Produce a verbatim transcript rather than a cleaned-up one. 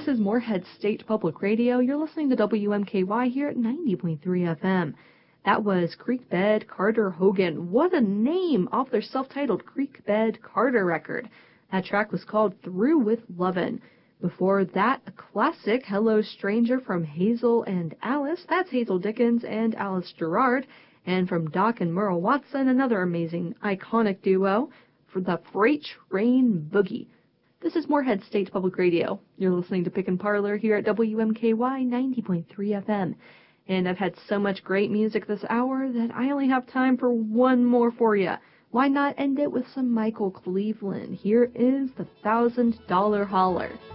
This is Moorhead State Public Radio. You're listening to W M K Y here at ninety point three F M. That was Creek Bed Carter Hogan. What a name off their self-titled Creek Bed Carter record. That track was called Through with Lovin'. Before that, a classic, Hello Stranger from Hazel and Alice. That's Hazel Dickens and Alice Gerrard. And from Doc and Merle Watson, another amazing, iconic duo, for the Freight Train Boogie. This is Moorhead State Public Radio. You're listening to Pick and Parlor here at W M K Y ninety point three F M. And I've had so much great music this hour that I only have time for one more for you. Why not end it with some Michael Cleveland? Here is the Thousand Dollar Holler.